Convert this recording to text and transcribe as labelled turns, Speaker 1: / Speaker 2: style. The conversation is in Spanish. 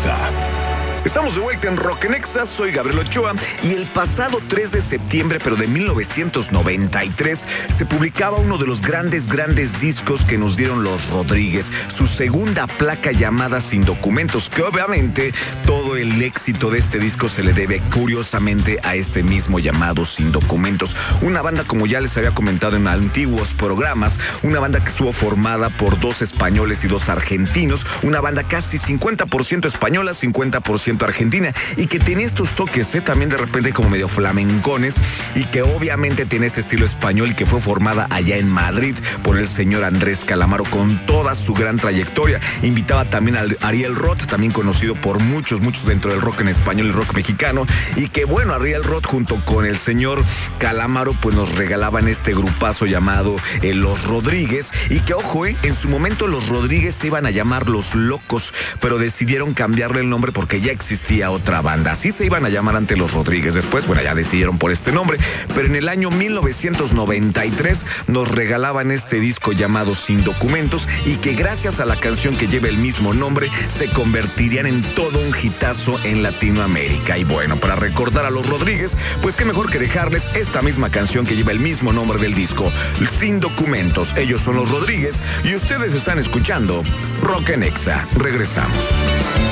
Speaker 1: Nexa. Estamos de vuelta en Rock Nexa, soy Gabriel Ochoa y el pasado 3 de septiembre, pero de 1993, se publicaba uno de los grandes discos que nos dieron los Rodríguez, su segunda placa llamada Sin Documentos, que obviamente todo el éxito de este disco se le debe curiosamente a este mismo llamado Sin Documentos. Una banda, como ya les había comentado en antiguos programas, una banda que estuvo formada por 2 españoles y 2 argentinos, una banda casi 50% española, 50% argentina, y que tiene estos toques también de repente como medio flamencones, y que obviamente tiene este estilo español, y que fue formada allá en Madrid por el señor Andrés Calamaro con toda su gran trayectoria. Invitaba también a Ariel Roth, también conocido por muchos dentro del rock en español y rock mexicano, y que bueno, Ariel Roth junto con el señor Calamaro pues nos regalaban este grupazo llamado Los Rodríguez, y que ojo, en su momento Los Rodríguez se iban a llamar Los Locos, pero decidieron cambiarle el nombre porque ya existía otra banda. Así se iban a llamar ante Los Rodríguez. Después, bueno, ya decidieron por este nombre, pero en el año 1993 nos regalaban este disco llamado Sin Documentos, y que gracias a la canción que lleva el mismo nombre se convertirían en todo un hitazo en Latinoamérica. Y bueno, para recordar a Los Rodríguez, pues qué mejor que dejarles esta misma canción que lleva el mismo nombre del disco, Sin Documentos. Ellos son Los Rodríguez y ustedes están escuchando Rock Nexa. Regresamos.